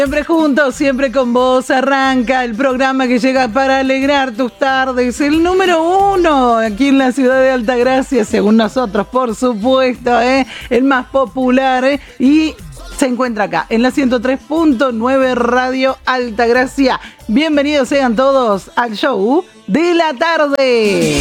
Siempre juntos, siempre con vos, arranca el programa que llega para alegrar tus tardes, el número 1 aquí en la ciudad de Altagracia, según nosotros, por supuesto, el más popular, y se encuentra acá, en la 103.9 Radio Altagracia. Bienvenidos sean todos al show de la tarde.